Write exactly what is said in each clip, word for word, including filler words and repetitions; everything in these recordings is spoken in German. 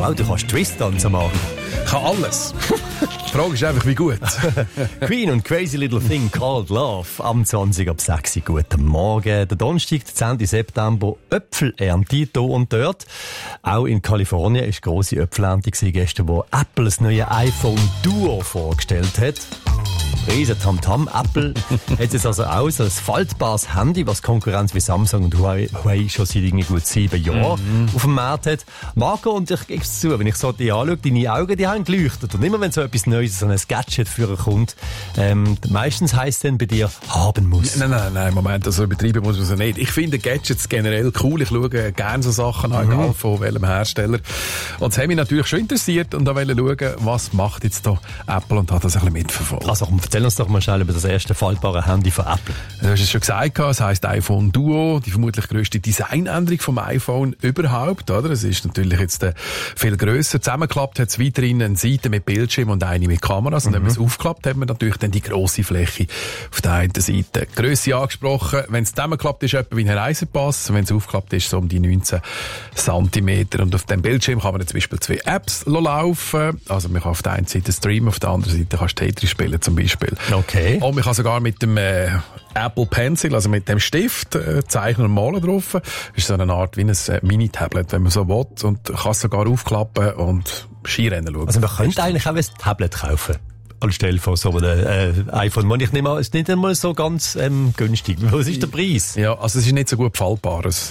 wow, du kannst Twist-Tanzen machen. Ich kann alles. Die Frage ist einfach, wie gut. Queen und Crazy Little Thing Called Love. Am zwanzig ab sechs Uhr. Guten Morgen. Der Donnerstag, der zehnten September. Äpfelernte hier und dort. Auch in Kalifornien war grosse Äpfelernte gestern, wo Apple das neue iPhone Duo vorgestellt hat. Riesen Tamtam. Apple hat es also aus als faltbares Handy, was Konkurrenz wie Samsung und Huawei, Huawei schon seit irgendwie gut sieben Jahren mhm. auf dem Markt hat. Marco, und ich gebe es zu, wenn ich so die anschaue, deine Augen, die haben geleuchtet. Und immer wenn so etwas Neues, so ein Gadget für kommt, ähm, meistens heisst es dann bei dir, haben muss. Nein, nein, nein, Moment, also übertreiben muss man so nicht. Ich finde Gadgets generell cool. Ich schaue gerne so Sachen an, egal mhm. von welchem Hersteller. Und es hat mich natürlich schon interessiert und da wollte schauen, was macht jetzt da Apple, und hat das ein bisschen mitverfolgt. Also, erzähl uns doch mal schnell über das erste faltbare Handy von Apple. Du hast es schon gesagt, es heisst iPhone Duo, die vermutlich grösste Designänderung vom iPhone überhaupt, oder? Es ist natürlich jetzt äh, viel grösser. Zusammengeklappt hat es weiterhin eine Seite mit Bildschirm und eine mit Kameras. Und mhm. wenn man es aufklappt, hat man natürlich dann die grosse Fläche auf der einen Seite. Grösse angesprochen, wenn es zusammengeklappt ist, etwa wie ein Reisepass. Wenn es aufklappt ist, so um die neunzehn Zentimeter. Und auf dem Bildschirm kann man zum Beispiel zwei Apps laufen. Also man kann auf der einen Seite streamen, auf der anderen Seite kannst du Tetris spielen zum Beispiel. Okay. Und man kann sogar mit dem äh, Apple Pencil, also mit dem Stift, äh, zeichnen und malen drauf. Das ist so eine Art wie ein äh, Mini-Tablet, wenn man so will. Und kann es sogar aufklappen und Skirennen schauen. Also man könnte eigentlich auch ein Tablet kaufen. Anstelle von so einem äh, iPhone. Ich nehme an, es ist nicht einmal so ganz ähm, günstig. Was ist der Preis? Ja, also es ist nicht so gut faltbares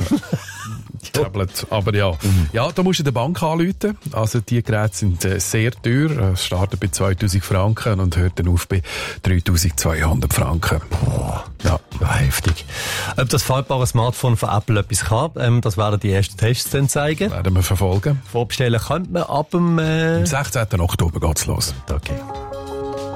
Tablet. Aber ja. Mhm. Ja, da musst du der Bank anrufen. Also die Geräte sind äh, sehr teuer. Es startet bei zweitausend Franken und hört dann auf bei dreitausendzweihundert Franken. Boah, ja, heftig. Ob das faltbare Smartphone von Apple etwas kann, ähm, das werden die ersten Tests dann zeigen. Werden wir verfolgen. Vorbestellen könnte man ab dem... Äh... Am sechzehnten Oktober geht's los. Okay.